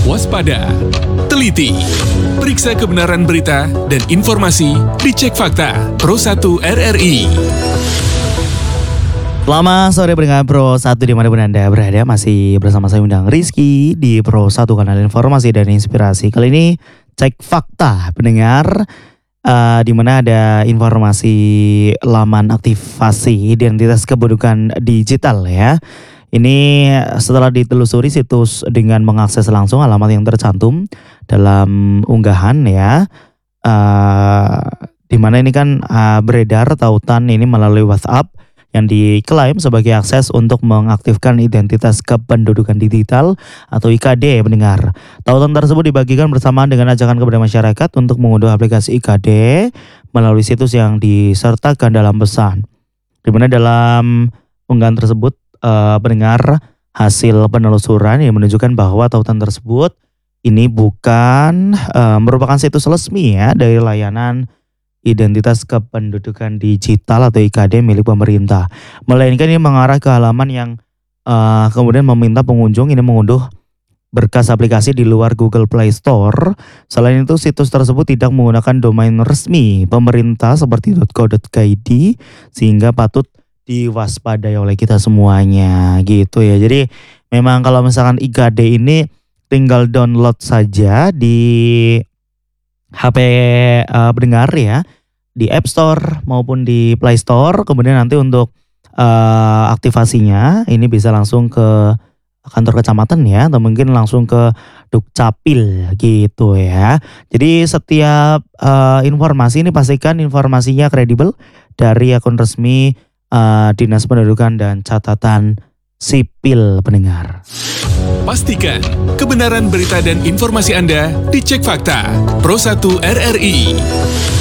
waspada, teliti, periksa kebenaran berita dan informasi di Cek Fakta Pro 1 RRI. Selamat sore pendengar Pro 1 dimanapun Anda berada. Masih bersama saya Undang Rizky di Pro 1 kanal informasi dan inspirasi. Kali ini Cek Fakta pendengar, di mana ada informasi laman aktivasi identitas kependudukan digital ya. Ini setelah ditelusuri situs dengan mengakses langsung alamat yang tercantum dalam unggahan ya. Di mana ini kan beredar tautan ini melalui WhatsApp yang diklaim sebagai akses untuk mengaktifkan identitas kependudukan digital atau IKD pendengar. Tautan tersebut dibagikan bersamaan dengan ajakan kepada masyarakat untuk mengunduh aplikasi IKD melalui situs yang disertakan dalam pesan. Di mana dalam unggahan tersebut pendengar hasil penelusuran yang menunjukkan bahwa tautan tersebut ini bukan merupakan situs resmi ya dari layanan identitas kependudukan digital atau IKD milik pemerintah, melainkan ini mengarah ke halaman yang kemudian meminta pengunjung ini mengunduh berkas aplikasi di luar Google Play Store. Selain itu situs tersebut tidak menggunakan domain resmi pemerintah seperti .co.id sehingga patut diwaspadai oleh kita semuanya gitu ya. Jadi memang kalau misalkan IKD ini tinggal download saja di HP pendengar ya, di App Store maupun di Play Store. Kemudian nanti untuk aktivasinya ini bisa langsung ke kantor kecamatan ya, atau mungkin langsung ke Dukcapil gitu ya. Jadi setiap informasi ini pastikan informasinya kredibel dari akun resmi Dinas Pendudukan dan Catatan Sipil pendengar. Pastikan kebenaran berita dan informasi Anda di Cek Fakta Pro 1 RRI.